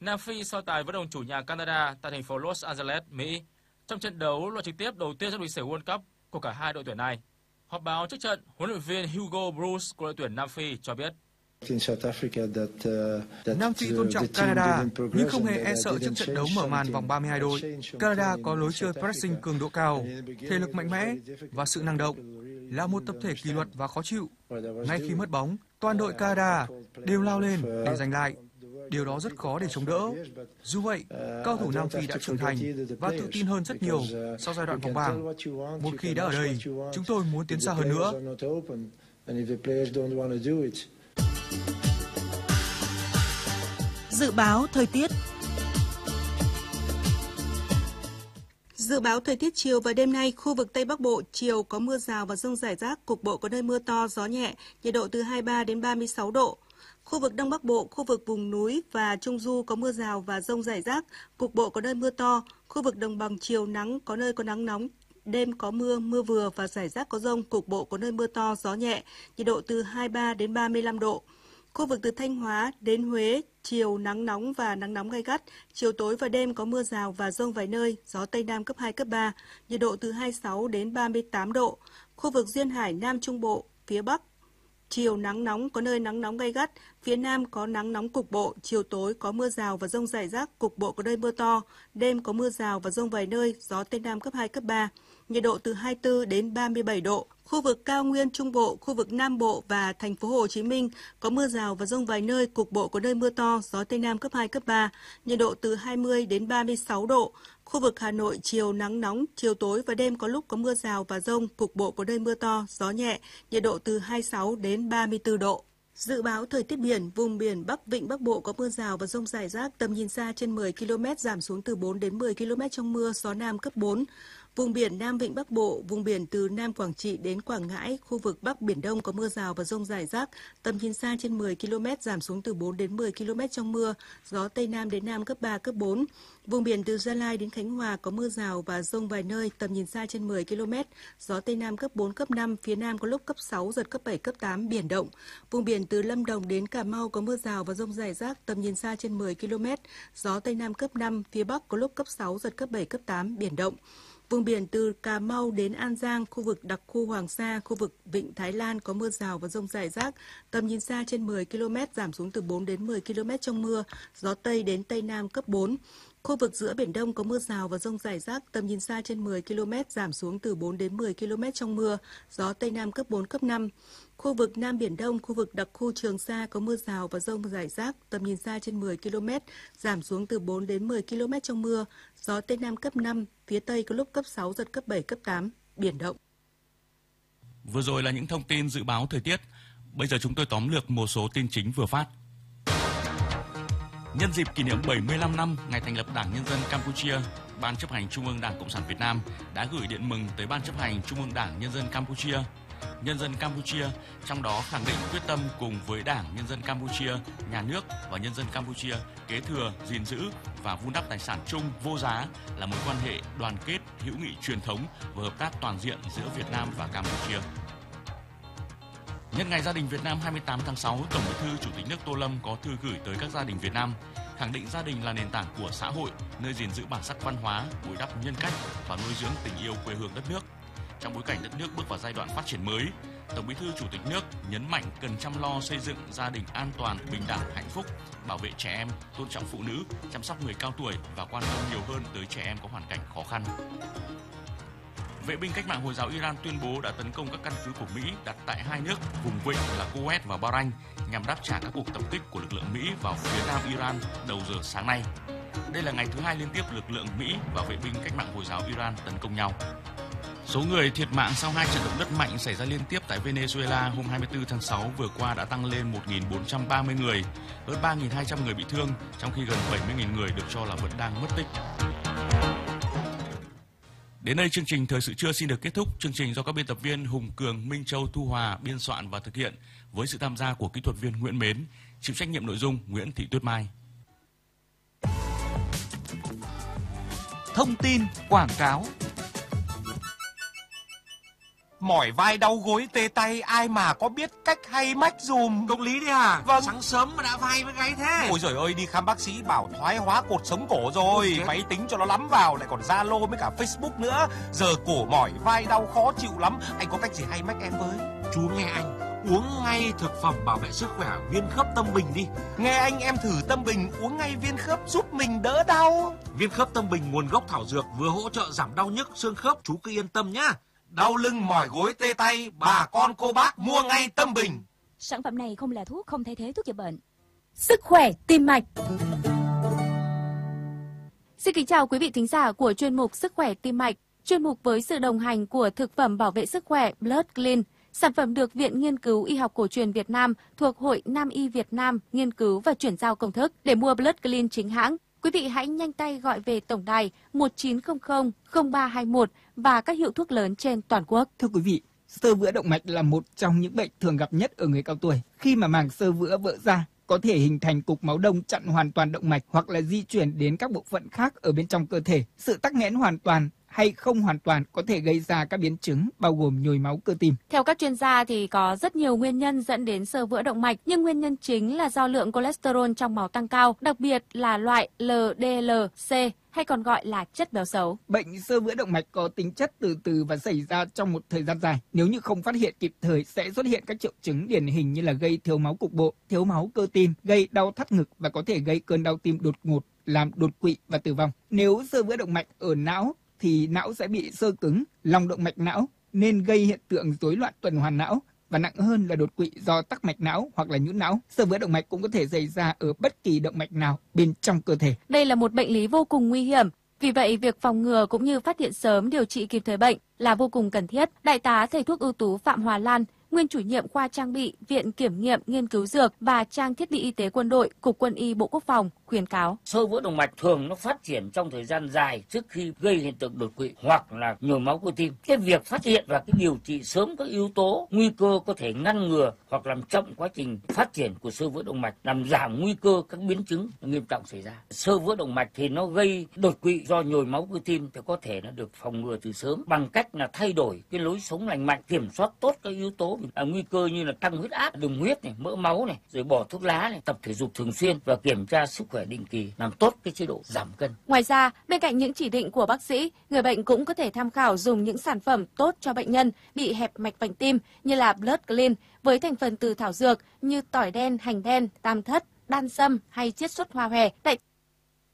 Nam Phi so tài với đồng chủ nhà Canada tại thành phố Los Angeles, Mỹ trong trận đấu loại trực tiếp đầu tiên trong lịch sử World Cup của cả hai đội tuyển này. Họp báo trước trận, huấn luyện viên Hugo Broos của đội tuyển Nam Phi cho biết: Nam Phi tôn trọng Canada nhưng không hề e sợ trước trận đấu mở màn vòng 32 đội. Canada có lối chơi pressing cường độ cao, thể lực mạnh mẽ và sự năng động, là một tập thể kỷ luật và khó chịu. Ngay khi mất bóng, toàn đội Canada đều lao lên để giành lại. Điều đó rất khó để chống đỡ. Dù vậy, cao thủ Nam Phi đã trưởng thành và tự tin hơn rất nhiều sau giai đoạn vòng bảng. Một khi đã ở đây, chúng tôi muốn tiến xa hơn nữa. Dự báo thời tiết. Dự báo thời tiết chiều và đêm nay, khu vực Tây Bắc Bộ chiều có mưa rào và dông rải rác, cục bộ có nơi mưa to, gió nhẹ, nhiệt độ từ 23 đến 36 độ. Khu vực Đông Bắc Bộ, khu vực vùng núi và Trung Du có mưa rào và dông rải rác, cục bộ có nơi mưa to. Khu vực Đồng bằng chiều nắng, có nơi có nắng nóng, đêm có mưa, mưa vừa và rải rác có dông, cục bộ có nơi mưa to, gió nhẹ, nhiệt độ từ 23 đến 35 độ. Khu vực từ Thanh Hóa đến Huế, chiều nắng nóng và nắng nóng gay gắt, chiều tối và đêm có mưa rào và dông vài nơi, gió Tây Nam cấp 2, cấp 3, nhiệt độ từ 26 đến 38 độ. Khu vực Duyên Hải Nam Trung Bộ, phía Bắc, chiều nắng nóng, có nơi nắng nóng gay gắt, phía Nam có nắng nóng cục bộ, chiều tối có mưa rào và dông rải rác, cục bộ có nơi mưa to, đêm có mưa rào và dông vài nơi, gió Tây Nam cấp 2, cấp 3, nhiệt độ từ 24 đến 37 độ. Khu vực cao nguyên Trung Bộ, khu vực Nam Bộ và thành phố Hồ Chí Minh có mưa rào và dông vài nơi, cục bộ có nơi mưa to, gió Tây Nam cấp 2, cấp 3, nhiệt độ từ 20 đến 36 độ. Khu vực Hà Nội chiều nắng nóng, chiều tối và đêm có lúc có mưa rào và dông, cục bộ có nơi mưa to, gió nhẹ, nhiệt độ từ 26 đến 34 độ. Dự báo thời tiết biển, vùng biển Bắc Vịnh Bắc Bộ có mưa rào và dông rải rác, tầm nhìn xa trên 10 km, giảm xuống từ 4 đến 10 km trong mưa, gió Nam cấp 4. Vùng biển Nam Vịnh Bắc Bộ, vùng biển từ Nam Quảng Trị đến Quảng Ngãi, khu vực Bắc Biển Đông có mưa rào và dông rải rác, tầm nhìn xa trên 10 km, giảm xuống từ 4 đến 10 km trong mưa, gió Tây Nam đến Nam cấp 3, cấp 4. Vùng biển từ Gia Lai đến Khánh Hòa có mưa rào và dông vài nơi, tầm nhìn xa trên 10 km, gió Tây Nam cấp 4, cấp 5, phía Nam có lúc cấp 6, giật cấp 7, cấp 8, biển động. Vùng biển từ Lâm Đồng đến Cà Mau có mưa rào và dông rải rác, tầm nhìn xa trên 10 km, gió Tây Nam cấp 5, phía Bắc có lúc cấp 6, giật cấp 7, cấp 8, biển động. Vùng biển từ Cà Mau đến An Giang, khu vực đặc khu Hoàng Sa, khu vực Vịnh Thái Lan có mưa rào và dông rải rác, tầm nhìn xa trên 10 km, giảm xuống từ 4 đến 10 km trong mưa, gió Tây đến Tây Nam cấp 4. Khu vực giữa Biển Đông có mưa rào và dông rải rác, tầm nhìn xa trên 10 km, giảm xuống từ 4 đến 10 km trong mưa, gió Tây Nam cấp 4, cấp 5. Khu vực Nam Biển Đông, khu vực đặc khu Trường Sa có mưa rào và dông rải rác, tầm nhìn xa trên 10 km, giảm xuống từ 4 đến 10 km trong mưa, gió Tây Nam cấp 5, phía Tây có lúc cấp 6, giật cấp 7, cấp 8, biển động. Vừa rồi là những thông tin dự báo thời tiết. Bây giờ chúng tôi tóm lược một số tin chính vừa phát. Nhân dịp kỷ niệm 75 năm ngày thành lập Đảng Nhân dân Campuchia, Ban chấp hành Trung ương Đảng Cộng sản Việt Nam đã gửi điện mừng tới Ban chấp hành Trung ương Đảng Nhân dân Campuchia. Nhân dân Campuchia trong đó khẳng định quyết tâm cùng với Đảng Nhân dân Campuchia, nhà nước và nhân dân Campuchia kế thừa, gìn giữ và vun đắp tài sản chung vô giá là mối quan hệ đoàn kết, hữu nghị truyền thống và hợp tác toàn diện giữa Việt Nam và Campuchia. Nhân ngày Gia đình Việt Nam 28 tháng 6, Tổng Bí thư Chủ tịch nước Tô Lâm có thư gửi tới các gia đình Việt Nam, khẳng định gia đình là nền tảng của xã hội, nơi gìn giữ bản sắc văn hóa, bồi đắp nhân cách và nuôi dưỡng tình yêu quê hương đất nước. Trong bối cảnh đất nước bước vào giai đoạn phát triển mới, Tổng Bí thư Chủ tịch nước nhấn mạnh cần chăm lo xây dựng gia đình an toàn, bình đẳng, hạnh phúc, bảo vệ trẻ em, tôn trọng phụ nữ, chăm sóc người cao tuổi và quan tâm nhiều hơn tới trẻ em có hoàn cảnh khó khăn. Vệ binh cách mạng Hồi giáo Iran tuyên bố đã tấn công các căn cứ của Mỹ đặt tại hai nước vùng vịnh là Kuwait và Bahrain nhằm đáp trả các cuộc tập kích của lực lượng Mỹ vào phía nam Iran đầu giờ sáng nay. Đây là ngày thứ hai liên tiếp lực lượng Mỹ và vệ binh cách mạng Hồi giáo Iran tấn công nhau. Số người thiệt mạng sau hai trận động đất mạnh xảy ra liên tiếp tại Venezuela hôm 24 tháng 6 vừa qua đã tăng lên 1.430 người, hơn 3.200 người bị thương, trong khi gần 70.000 người được cho là vẫn đang mất tích. Đến đây chương trình Thời sự trưa xin được kết thúc. Chương trình do các biên tập viên Hùng Cường, Minh Châu, Thu Hòa biên soạn và thực hiện với sự tham gia của kỹ thuật viên Nguyễn Mến, chịu trách nhiệm nội dung Nguyễn Thị Tuyết Mai. Thông tin quảng cáo. mỏi vai đau gối tê tay, ai mà có biết cách hay mách dùm. Công lý đấy à? Vâng. Sáng sớm mà đã vai với gáy thế. Ôi giời ơi, đi khám bác sĩ bảo thoái hóa cột sống cổ rồi. Máy tính cho nó lắm vào, lại còn Zalo với cả Facebook nữa. Giờ cổ mỏi vai đau khó chịu lắm. Anh có cách gì hay mách em với? Chú nghe anh, uống ngay thực phẩm bảo vệ sức khỏe viên khớp Tâm Bình đi. Nghe anh, em thử Tâm Bình uống ngay viên khớp giúp mình đỡ đau. Viên khớp Tâm Bình nguồn gốc thảo dược, vừa hỗ trợ giảm đau nhức xương khớp, chú cứ yên tâm nhá. Đau lưng mỏi gối tê tay, bà con cô bác mua ngay Tâm Bình. Sản phẩm này không là thuốc, không thay thế thuốc chữa bệnh. Sức khỏe tim mạch. Xin kính chào quý vị thính giả của chuyên mục Sức khỏe tim mạch, chuyên mục với sự đồng hành của thực phẩm bảo vệ sức khỏe Blood Clean, sản phẩm được Viện Nghiên cứu Y học Cổ truyền Việt Nam thuộc Hội Nam y Việt Nam nghiên cứu và chuyển giao công thức. Để mua Blood Clean chính hãng, quý vị hãy nhanh tay gọi về tổng đài 1900 0321 và các hiệu thuốc lớn trên toàn quốc. Thưa quý vị, xơ vữa động mạch là một trong những bệnh thường gặp nhất ở người cao tuổi. Khi mà màng xơ vữa vỡ ra, có thể hình thành cục máu đông chặn hoàn toàn động mạch hoặc là di chuyển đến các bộ phận khác ở bên trong cơ thể. Sự tắc nghẽn hoàn toàn hay không hoàn toàn có thể gây ra các biến chứng bao gồm nhồi máu cơ tim. Theo các chuyên gia thì có rất nhiều nguyên nhân dẫn đến xơ vữa động mạch, nhưng nguyên nhân chính là do lượng cholesterol trong máu tăng cao, đặc biệt là loại LDL-C hay còn gọi là chất béo xấu. Bệnh xơ vữa động mạch có tính chất từ từ và xảy ra trong một thời gian dài. Nếu như không phát hiện kịp thời sẽ xuất hiện các triệu chứng điển hình như là gây thiếu máu cục bộ, thiếu máu cơ tim, gây đau thắt ngực và có thể gây cơn đau tim đột ngột, làm đột quỵ và tử vong. Nếu xơ vữa động mạch ở não thì não sẽ bị xơ cứng, lòng động mạch não nên gây hiện tượng rối loạn tuần hoàn não và nặng hơn là đột quỵ do tắc mạch não hoặc là nhũn não. Xơ vữa động mạch cũng có thể xảy ra ở bất kỳ động mạch nào bên trong cơ thể. Đây là một bệnh lý vô cùng nguy hiểm. Vì vậy, việc phòng ngừa cũng như phát hiện sớm, điều trị kịp thời bệnh là vô cùng cần thiết. Đại tá thầy thuốc ưu tú Phạm Hòa Lan, nguyên chủ nhiệm khoa trang bị Viện Kiểm nghiệm Nghiên cứu Dược và Trang thiết bị y tế quân đội, Cục Quân y Bộ Quốc phòng khuyến cáo. Xơ vữa động mạch thường nó phát triển trong thời gian dài trước khi gây hiện tượng đột quỵ hoặc là nhồi máu cơ tim. Cái việc phát hiện và cái điều trị sớm các yếu tố nguy cơ có thể ngăn ngừa hoặc làm chậm quá trình phát triển của xơ vữa động mạch, làm giảm nguy cơ các biến chứng nghiêm trọng xảy ra. Xơ vữa động mạch thì nó gây đột quỵ do nhồi máu cơ tim thì có thể nó được phòng ngừa từ sớm bằng cách là thay đổi cái lối sống lành mạnh, kiểm soát tốt các yếu tố nguy cơ như là tăng huyết áp, đường huyết này, mỡ máu này, rồi bỏ thuốc lá này, tập thể dục thường xuyên và kiểm tra sức khỏe định kỳ, làm tốt cái chế độ giảm cân. Ngoài ra, bên cạnh những chỉ định của bác sĩ, người bệnh cũng có thể tham khảo dùng những sản phẩm tốt cho bệnh nhân bị hẹp mạch vành tim như là Blood Clean với thành phần từ thảo dược như tỏi đen, hành đen, tam thất, đan sâm hay chiết xuất hoa hòe.